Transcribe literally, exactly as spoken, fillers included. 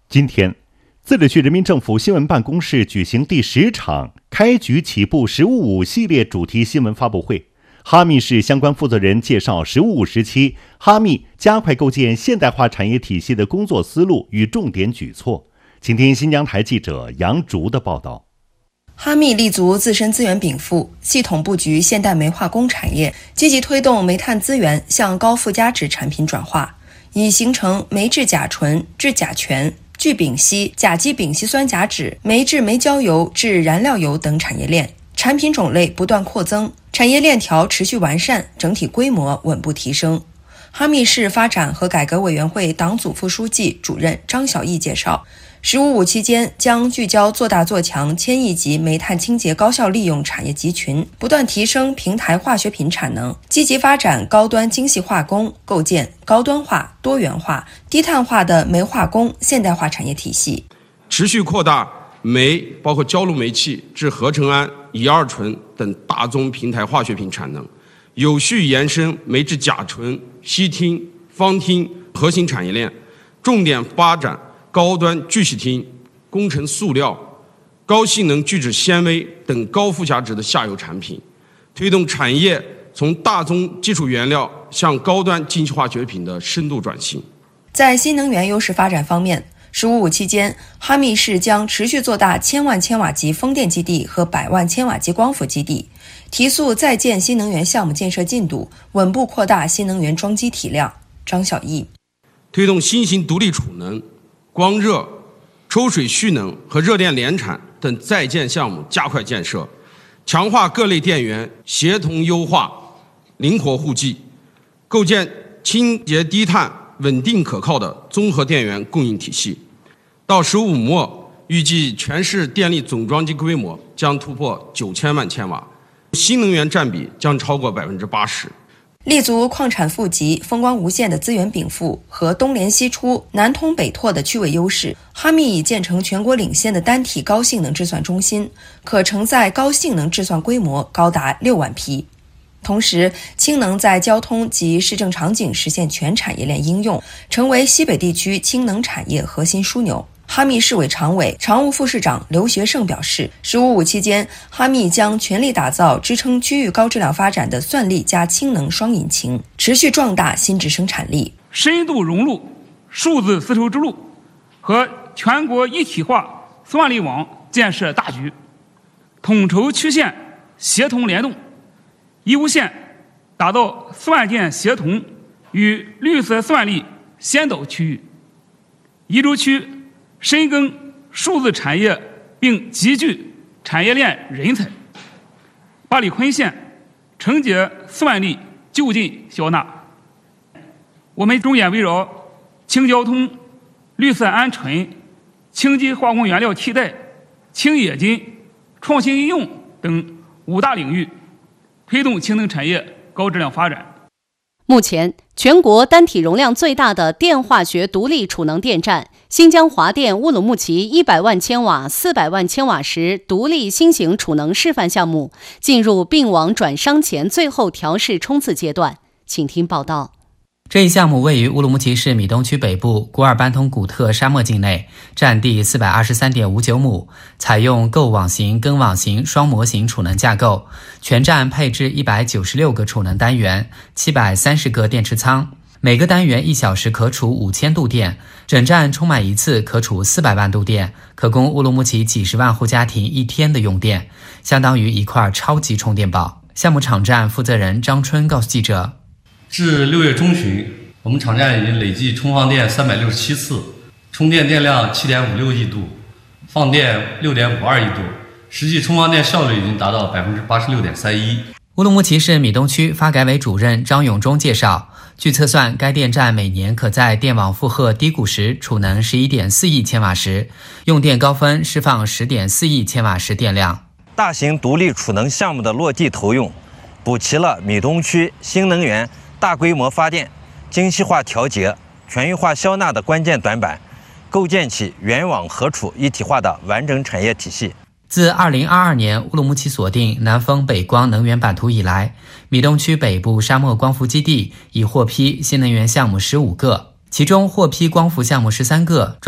今天，自治区人民政府新闻办公室举行第十场开局起步“十五五”系列主题新闻发布会。哈密市相关负责人介绍“十五五”时期哈密加快构建现代化产业体系的工作思路与重点举措。请听新疆台记者杨竹的报道。 哈密立足自身资源禀赋，系统布局现代煤化工产业，积极推动煤炭资源向高附加值产品转化，已形成煤制甲醇、制甲醛、聚丙烯、甲基丙烯酸甲酯、煤制煤焦油至燃料油等产业链，产品种类不断扩增，产业链条持续完善，整体规模稳步提升。哈密市发展和改革委员会党组副书记、主任张小义介绍，十五五期间将聚焦做大做强千亿级煤炭清洁高效利用产业集群，不断提升平台化学品产能，积极发展高端精细化工，构建高端化、多元化、低碳化的煤化工现代化产业体系， 持续扩大煤包括焦炉煤气至合成氨、乙二醇等大宗平台化学品产能，有序延伸煤制甲醇、烯烃、芳烃核心产业链，重点发展高端聚烯烃、工程塑料、高性能聚酯纤维等高附加值的下游产品，推动产业从大宗基础原料向高端精细化学品的深度转型。 在新能源优势发展方面，十五五期间，哈密市将持续做大千万千瓦级风电基地和百万千瓦级光伏基地，提速在建新能源项目建设进度，稳步扩大新能源装机体量。张小义推动新型独立储能、光热、抽水蓄能和热电联产等在建项目加快建设，强化各类电源协同优化、灵活互济，构建清洁低碳、稳定可靠的综合电源供应体系。到十五末，预计全市电力总装机规模将突破九千万千瓦，新能源占比将超过百分之八十。 立足矿产富集、风光无限的资源禀赋和东联西出、南通北拓的区位优势，哈密已建成全国领先的单体高性能制算中心，可承载高性能制算规模高达六万批。同时，氢能在交通及市政场景实现全产业链应用，成为西北地区氢能产业核心枢纽。哈密市委常委、常务副市长刘学胜表示，十五五期间，哈密将全力打造支撑区域高质量发展的算力加氢能双引擎，持续壮大新质生产力， 深度融入数字丝绸之路和全国一体化算力网建设大局，统筹区县协同联动，义乌县打造算电协同与绿色算力先导区域，彝族区深耕数字产业并集聚产业链人才，八里坤县承接算力就近消纳。我们重点围绕轻交通、绿色安纯、清洁化工原料替代、轻冶金、创新应用等五大领域，推动氢能产业高质量发展。 目前，全国单体容量最大的电化学独立储能电站新疆华电乌鲁木齐一百万千瓦、四百万千瓦时独立新型储能示范项目进入并网转商前最后调试冲刺阶段。请听报道。 这一项目位于乌鲁木齐市米东区北部古尔班通古特沙漠境内，占地 四百二十三点五九亩，采用构网型、更网型双模型储能架构，全站配置一百九十六个储能单元、七百三十个电池仓，每个单元一小时可储五千度电，整站充满一次可储四百万度电，可供乌鲁木齐几十万户家庭一天的用电，相当于一块超级充电宝。项目场站负责人张春告诉记者， 至六月中旬，我们场站已经累计充放电三百六十七次，充电电量 七点五六亿度，放电 六点五二亿度，实际充放电效率已经达到 百分之八十六点三一。 乌鲁木齐市米东区发改委主任张永忠介绍，据测算，该电站每年可在电网负荷低谷时储能 十一点四亿千瓦时，用电高峰释放 十点四亿千瓦时电量。 大型独立储能项目的落地投用，补齐了米东区新能源大规模发电、精细化调节、全域化消纳的关键短板，构建起原网合储一体化的完整产业体系。 自二零二二年乌鲁木齐锁定南风北光能源版图以来，米东区北部沙漠光伏基地已获批新能源项目十五个，其中获批光伏项目十三个。